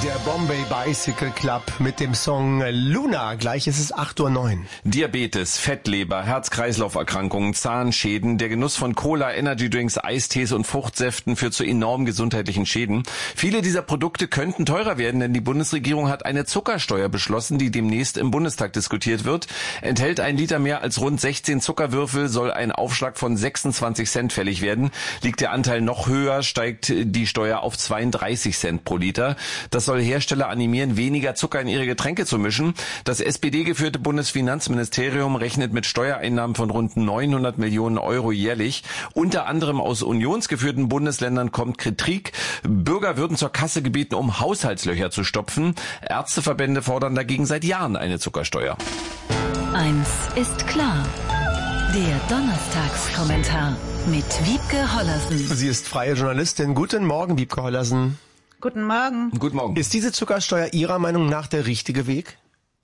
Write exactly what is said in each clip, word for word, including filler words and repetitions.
Der Bombay Bicycle Club mit dem Song Luna. Gleich ist es acht Uhr neun. Diabetes, Fettleber, Herz-Kreislauf-Erkrankungen, Zahnschäden, der Genuss von Cola, Energydrinks, Eistees und Fruchtsäften führt zu enormen gesundheitlichen Schäden. Viele dieser Produkte könnten teurer werden, denn die Bundesregierung hat eine Zuckersteuer beschlossen, die demnächst im Bundestag diskutiert wird. Enthält ein Liter mehr als rund sechzehn Zuckerwürfel, soll ein Aufschlag von sechsundzwanzig Cent fällig werden. Liegt der Anteil noch höher, steigt die Steuer auf zweiunddreißig Cent pro Liter. Das soll Hersteller animieren, weniger Zucker in ihre Getränke zu mischen. Das S P D-geführte Bundesfinanzministerium rechnet mit Steuereinnahmen von rund neunhundert Millionen Euro jährlich. Unter anderem aus unionsgeführten Bundesländern kommt Kritik. Bürger würden zur Kasse gebeten, um Haushaltslöcher zu stopfen. Ärzteverbände fordern dagegen seit Jahren eine Zuckersteuer. Eins ist klar. Der Donnerstagskommentar mit Wiebke Hollersen. Sie ist freie Journalistin. Guten Morgen, Wiebke Hollersen. Guten Morgen. Guten Morgen. Ist diese Zuckersteuer Ihrer Meinung nach der richtige Weg?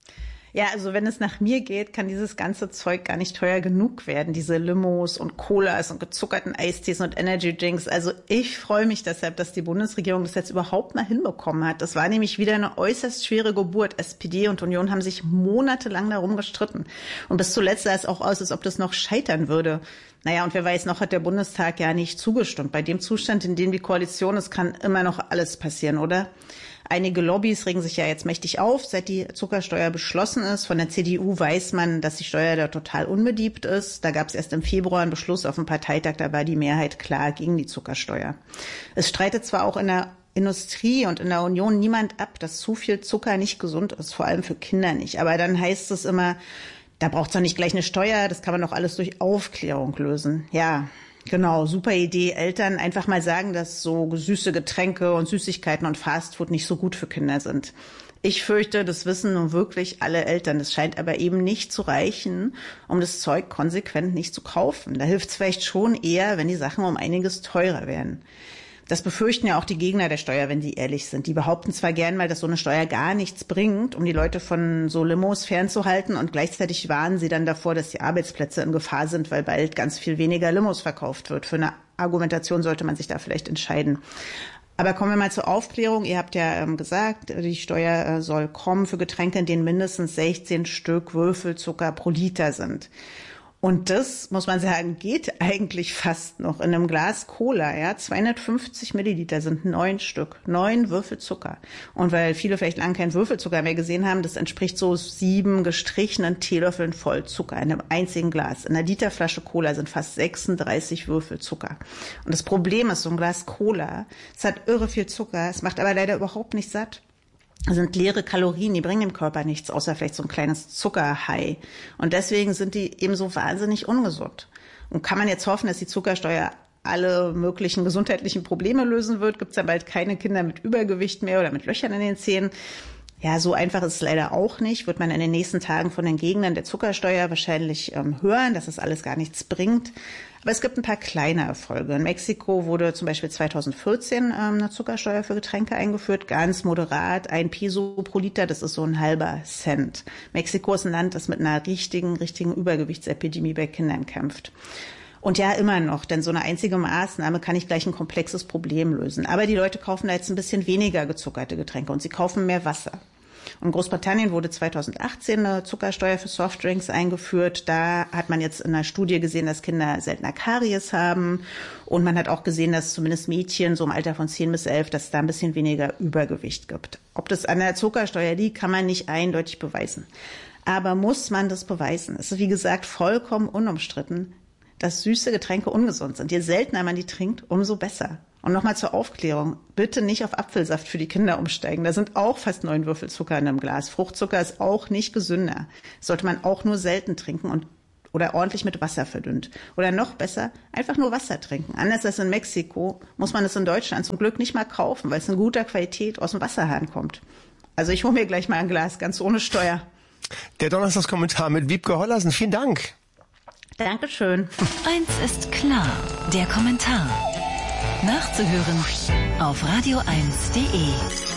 Ja, also wenn es nach mir geht, kann dieses ganze Zeug gar nicht teuer genug werden. Diese Limos und Colas und gezuckerten Eistees und Energy Drinks. Also ich freue mich deshalb, dass die Bundesregierung das jetzt überhaupt mal hinbekommen hat. Das war nämlich wieder eine äußerst schwere Geburt. S P D und Union haben sich monatelang darum gestritten. Und bis zuletzt sah es auch aus, als ob das noch scheitern würde. Naja, und wer weiß, noch hat der Bundestag ja nicht zugestimmt. Bei dem Zustand, in dem die Koalition ist, kann immer noch alles passieren, oder? Einige Lobbys regen sich ja jetzt mächtig auf, seit die Zuckersteuer beschlossen ist. Von der C D U weiß man, dass die Steuer da total unbeliebt ist. Da gab es erst im Februar einen Beschluss auf dem Parteitag, da war die Mehrheit klar gegen die Zuckersteuer. Es streitet zwar auch in der Industrie und in der Union niemand ab, dass zu viel Zucker nicht gesund ist, vor allem für Kinder nicht. Aber dann heißt es immer, da braucht es doch nicht gleich eine Steuer, das kann man doch alles durch Aufklärung lösen. Ja, genau, super Idee. Eltern einfach mal sagen, dass so süße Getränke und Süßigkeiten und Fastfood nicht so gut für Kinder sind. Ich fürchte, das wissen nun wirklich alle Eltern. Das scheint aber eben nicht zu reichen, um das Zeug konsequent nicht zu kaufen. Da hilft es vielleicht schon eher, wenn die Sachen um einiges teurer werden. Das befürchten ja auch die Gegner der Steuer, wenn die ehrlich sind. Die behaupten zwar gern mal, dass so eine Steuer gar nichts bringt, um die Leute von so Limos fernzuhalten, und gleichzeitig warnen sie dann davor, dass die Arbeitsplätze in Gefahr sind, weil bald ganz viel weniger Limos verkauft wird. Für eine Argumentation sollte man sich da vielleicht entscheiden. Aber kommen wir mal zur Aufklärung. Ihr habt ja ähm, gesagt, die Steuer äh, soll kommen für Getränke, in denen mindestens sechzehn Stück Würfelzucker pro Liter sind. Und das, muss man sagen, geht eigentlich fast noch. In einem Glas Cola, ja, zweihundertfünfzig Milliliter sind neun Stück, neun Würfel Zucker. Und weil viele vielleicht lange keinen Würfelzucker mehr gesehen haben, das entspricht so sieben gestrichenen Teelöffeln voll Zucker in einem einzigen Glas. In einer Literflasche Cola sind fast sechsunddreißig Würfel Zucker. Und das Problem ist, so ein Glas Cola, es hat irre viel Zucker, es macht aber leider überhaupt nicht satt. Das sind leere Kalorien, die bringen dem Körper nichts, außer vielleicht so ein kleines Zuckerhai. Und deswegen sind die eben so wahnsinnig ungesund. Und kann man jetzt hoffen, dass die Zuckersteuer alle möglichen gesundheitlichen Probleme lösen wird? Gibt es dann bald keine Kinder mit Übergewicht mehr oder mit Löchern in den Zähnen? Ja, so einfach ist es leider auch nicht. Wird man in den nächsten Tagen von den Gegnern der Zuckersteuer wahrscheinlich ähm, hören, dass das alles gar nichts bringt. Aber es gibt ein paar kleine Erfolge. In Mexiko wurde zum Beispiel zweitausendvierzehn ähm, eine Zuckersteuer für Getränke eingeführt, ganz moderat, ein Peso pro Liter, das ist so ein halber Cent. Mexiko ist ein Land, das mit einer richtigen, richtigen Übergewichtsepidemie bei Kindern kämpft. Und ja, immer noch, denn so eine einzige Maßnahme kann nicht gleich ein komplexes Problem lösen. Aber die Leute kaufen da jetzt ein bisschen weniger gezuckerte Getränke und sie kaufen mehr Wasser. Und in Großbritannien wurde zweitausendachtzehn eine Zuckersteuer für Softdrinks eingeführt. Da hat man jetzt in einer Studie gesehen, dass Kinder seltener Karies haben. Und man hat auch gesehen, dass zumindest Mädchen so im Alter von zehn bis elf, dass es da ein bisschen weniger Übergewicht gibt. Ob das an der Zuckersteuer liegt, kann man nicht eindeutig beweisen. Aber muss man das beweisen? Es ist, wie gesagt, vollkommen unumstritten, dass süße Getränke ungesund sind. Je seltener man die trinkt, umso besser. Und nochmal zur Aufklärung, bitte nicht auf Apfelsaft für die Kinder umsteigen. Da sind auch fast neun Würfel Zucker in einem Glas. Fruchtzucker ist auch nicht gesünder. Das sollte man auch nur selten trinken und oder ordentlich mit Wasser verdünnt. Oder noch besser, einfach nur Wasser trinken. Anders als in Mexiko muss man es in Deutschland zum Glück nicht mal kaufen, weil es in guter Qualität aus dem Wasserhahn kommt. Also ich hole mir gleich mal ein Glas, ganz ohne Steuer. Der Donnerstagskommentar mit Wiebke Hollersen. Vielen Dank. Dankeschön. Eins ist klar, der Kommentar. Nachzuhören auf radio eins punkt de.